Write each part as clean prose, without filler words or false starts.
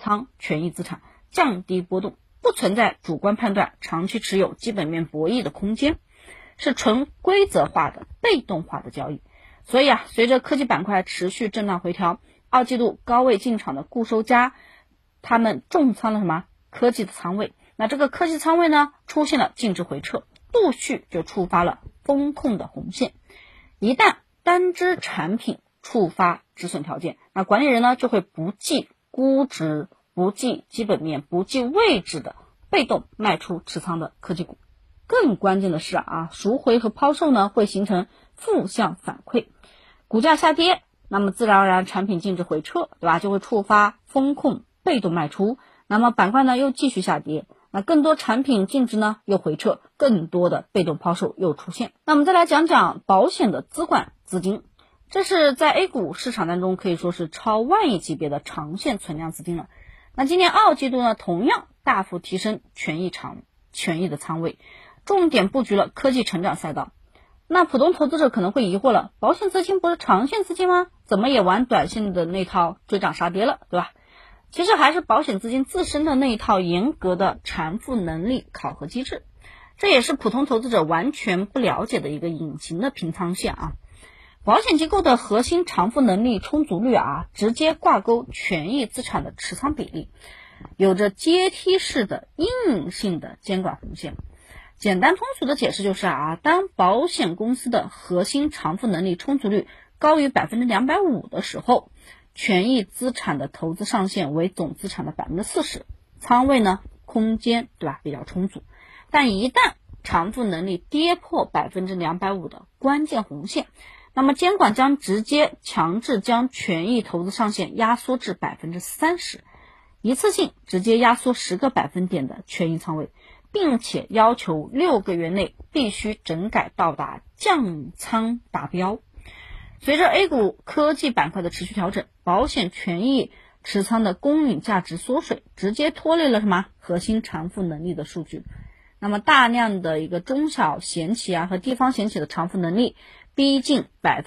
仓权益资产，降低波动，不存在主观判断长期持有基本面博弈的空间，是纯规则化的被动化的交易。所以随着科技板块持续震荡回调，二季度高位进场的固收加他们重仓了什么？科技的仓位。那这个科技仓位呢，出现了净值回撤，陆续就触发了风控的红线。一旦单只产品触发止损条件，那管理人呢就会不计估值、不计基本面、不计位置的被动卖出持仓的科技股。更关键的是赎回和抛售呢会形成负向反馈，股价下跌，那么自然而然产品净值回撤，对吧？就会触发风控被动卖出，那么板块呢又继续下跌，那更多产品净值呢又回撤，更多的被动抛售又出现。那我们再来讲讲保险的资管资金，这是在 A 股市场当中可以说是超万亿级别的长线存量资金了。那今年二季度呢，同样大幅提升权益的仓位，重点布局了科技成长赛道。那普通投资者可能会疑惑了，保险资金不是长线资金吗？怎么也玩短线的那套追涨杀跌了，对吧？其实还是保险资金自身的那一套严格的偿付能力考核机制，这也是普通投资者完全不了解的一个隐形的平仓线保险机构的核心偿付能力充足率直接挂钩权益资产的持仓比例，有着阶梯式的硬性的监管红线。简单通俗的解释就是当保险公司的核心偿付能力充足率高于 250% 的时候，权益资产的投资上限为总资产的 40%， 仓位呢空间对吧比较充足。但一旦偿付能力跌破 250% 的关键红线，那么监管将直接强制将权益投资上限压缩至 30%， 一次性直接压缩10个百分点的权益仓位，并且要求6个月内必须整改到达降仓达标。随着 A 股科技板块的持续调整，保险权益持仓的公允价值缩水，直接拖累了什么核心偿付能力的数据。那么大量的一个中小险企和地方险企的偿付能力逼近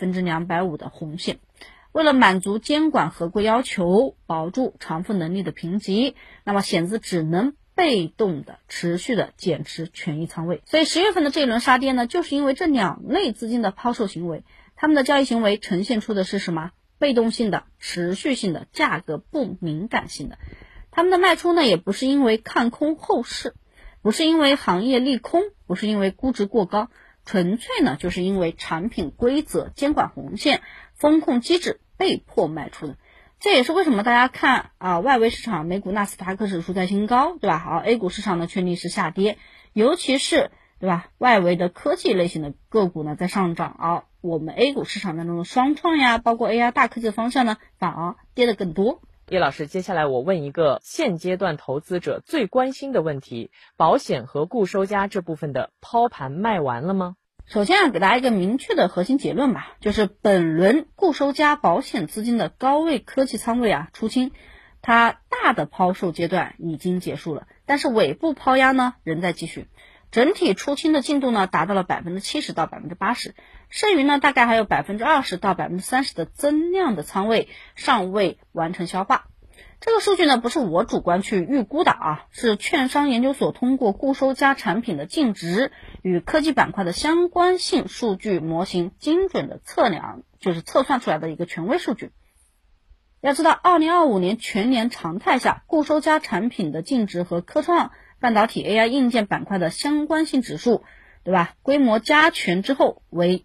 250% 的红线。为了满足监管合规要求，保住偿付能力的评级，那么险资只能被动的持续的减持权益仓位。所以10月份的这一轮杀跌呢，就是因为这两类资金的抛售行为，他们的交易行为呈现出的是什么？被动性的、持续性的、价格不敏感性的。他们的卖出呢，也不是因为看空后市，不是因为行业利空，不是因为估值过高，纯粹呢就是因为产品规则、监管红线、风控机制被迫卖出的。这也是为什么大家看外围市场美股纳斯达克指数在新高，对吧？A 股市场呢却逆势下跌，尤其是对吧外围的科技类型的个股呢在上涨我们 A 股市场当中的双创呀，包括 AI 大科技的方向呢反而跌得更多。 叶老师，接下来我问一个现阶段投资者最关心的问题，保险和固收加这部分的抛盘卖完了吗？ 首先给大家一个明确的核心结论吧，就是本轮固收加保险资金的高位科技仓位出清，它大的抛售阶段已经结束了，但是尾部抛压呢仍在继续，整体出清的进度呢达到了 70%到 80%， 剩余呢大概还有 20%到 30% 的增量的仓位尚未完成消化。这个数据呢不是我主观去预估的是券商研究所通过固收加产品的净值与科技板块的相关性数据模型精准的测量，就是测算出来的一个权威数据。要知道2025年全年常态下，固收加产品的净值和科创半导体 AI 硬件板块的相关性指数，对吧？规模加权之后为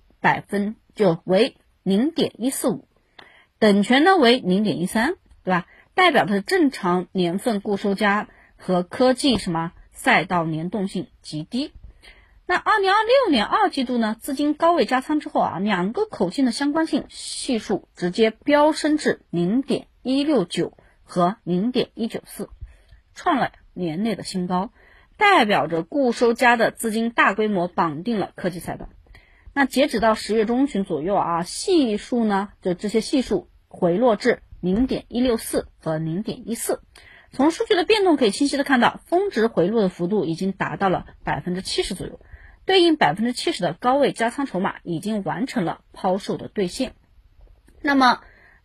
0.145，等权呢为0.13，对吧？代表的是正常年份固收加和科技赛道联动性极低。那2026年2季度呢，资金高位加仓之后两个口径的相关性系数直接飙升至 0.169 和 0.194， 创了年内的新高，代表着固收加的资金大规模绑定了科技赛道。那截止到10月中旬左右系数呢，就这些系数回落至0.164 和 0.14， 从数据的变动可以清晰的看到，峰值回落的幅度已经达到了 70% 左右，对应 70% 的高位加仓筹码已经完成了抛售的兑现。那么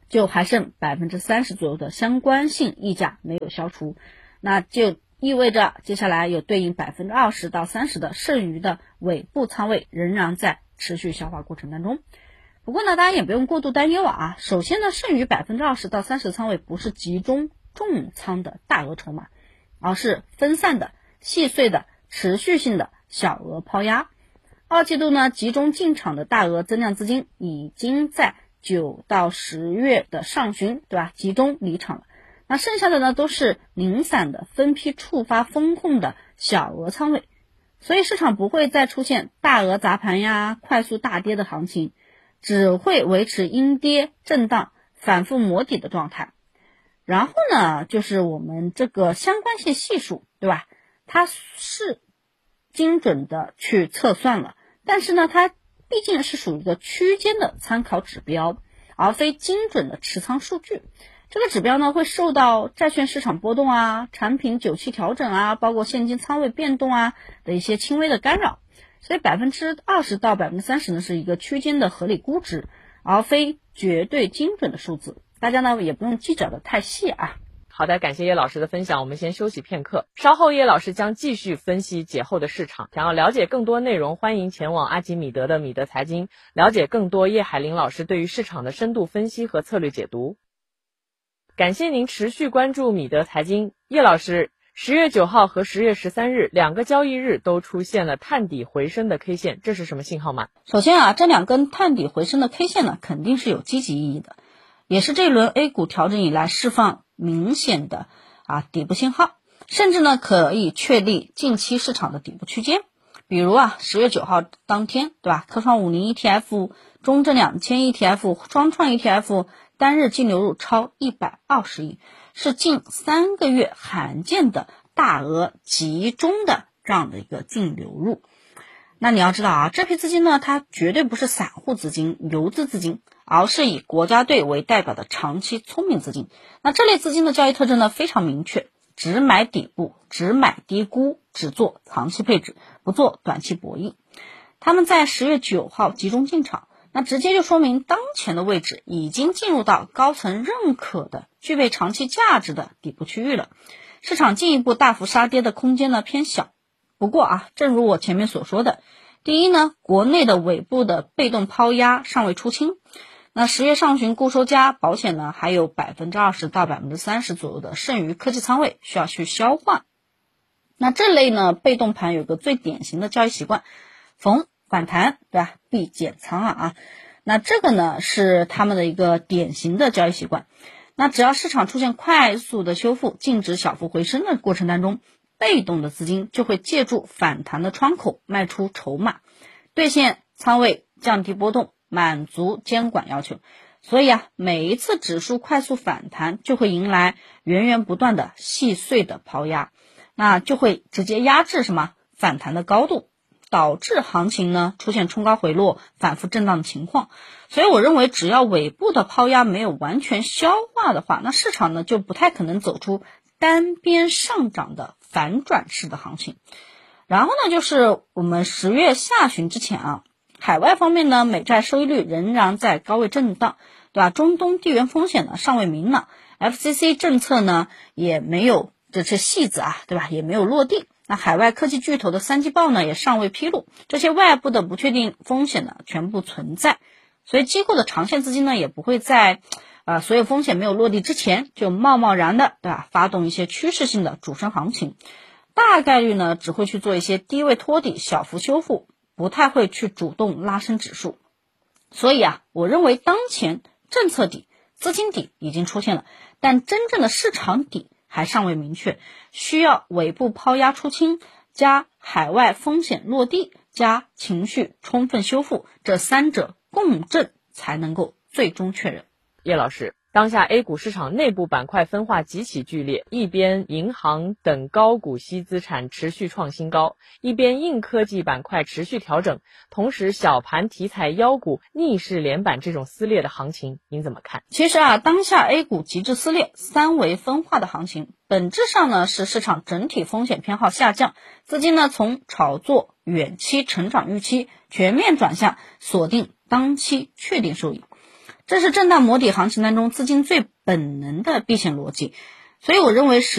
就还剩30%左右的相关性溢价没有消除，那就意味着接下来有对应20%到30%的剩余的尾部仓位仍然在持续消化过程当中。不过呢，大家也不用过度担忧啊。首先呢，剩余20%到30%仓位不是集中重仓的大额筹码，而是分散的、细碎的、持续性的小额抛压。二季度呢，集中进场的大额增量资金已经在9到10月的上旬，对吧，集中离场了。那剩下的呢，都是零散的分批触发风控的小额仓位，所以市场不会再出现大额砸盘呀、快速大跌的行情，只会维持阴跌震荡、反复磨底的状态。然后呢，就是我们这个相关性系数，对吧？它是精准的去测算了，但是呢，它毕竟是属于一个区间的参考指标，而非精准的持仓数据。这个指标呢，会受到债券市场波动啊、产品久期调整啊、包括现金仓位变动啊的一些轻微的干扰。所以20%到30%呢，是一个区间的合理估值，而非绝对精准的数字。大家呢也不用计较的太细啊。 好的，感谢叶老师的分享，我们先休息片刻，稍后叶老师将继续分析节后的市场。想要了解更多内容，欢迎前往阿基米德的米德财经，了解更多叶海林老师对于市场的深度分析和策略解读。感谢您持续关注米德财经。叶老师，10月9号和10月13日两个交易日都出现了探底回升的 K 线，这是什么信号吗？ 首先啊，这两根探底回升的 K 线呢，肯定是有积极意义的，也是这一轮 A 股调整以来释放明显的底部信号，甚至呢可以确立近期市场的底部区间。比如10月9号当天，对吧？科创50 ETF、中证2000 ETF、双创 ETF 单日净流入超120亿，是近3个月罕见的大额集中的这样的一个净流入。那你要知道啊，这批资金呢，它绝对不是散户资金、游资资金，而是以国家队为代表的长期聪明资金。那这类资金的交易特征呢非常明确，只买底部，只买低估，只做长期配置，不做短期博弈。他们在10月9号集中进场，那直接就说明当前的位置已经进入到高层认可的具备长期价值的底部区域了，市场进一步大幅杀跌的空间呢偏小。不过正如我前面所说的，第一呢，国内的尾部的被动抛压尚未出清，那10月上旬固收加保险呢还有20%到30%左右的剩余科技仓位需要去消化。那这类呢被动盘有个最典型的交易习惯，逢反弹，对吧，必减仓那这个呢是他们的一个典型的交易习惯。那只要市场出现快速的修复，净值小幅回升的过程当中，被动的资金就会借助反弹的窗口卖出筹码，兑现仓位，降低波动，满足监管要求。所以每一次指数快速反弹就会迎来源源不断的细碎的抛压，那就会直接压制反弹的高度，导致行情呢出现冲高回落、反复震荡的情况。所以我认为只要尾部的抛压没有完全消化的话，那市场呢就不太可能走出单边上涨的反转式的行情。然后呢，就是我们10月下旬之前海外方面呢，美债收益率仍然在高位震荡，对吧？中东地缘风险呢尚未明朗， FCC 政策呢也没有这些细子对吧，也没有落地。那海外科技巨头的3季报呢也尚未披露，这些外部的不确定风险呢全部存在，所以机构的长线资金呢也不会在所有风险没有落地之前就贸贸然的，对吧，发动一些趋势性的主升行情，大概率呢只会去做一些低位托底、小幅修复，不太会去主动拉升指数。所以我认为当前政策底、资金底已经出现了，但真正的市场底还尚未明确，需要尾部抛压出清加海外风险落地加情绪充分修复，这三者共振才能够最终确认。 叶老师，当下 A 股市场内部板块分化极其剧烈，一边银行等高股息资产持续创新高，一边硬科技板块持续调整，同时小盘题材妖股逆势连板，这种撕裂的行情您怎么看？ 其实当下 A 股极致撕裂、三维分化的行情，本质上呢是市场整体风险偏好下降，资金呢从炒作远期成长预期全面转向锁定当期确定收益。 这是震荡磨底行情当中资金最本能的避险逻辑。所以我认为